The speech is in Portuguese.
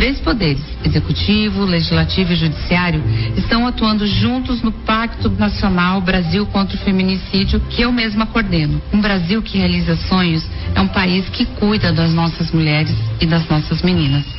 três poderes, executivo, legislativo e judiciário, estão atuando juntos no Pacto Nacional Brasil contra o Feminicídio, que eu mesma coordeno. Um Brasil que realiza sonhos é um país que cuida das nossas mulheres e das nossas meninas.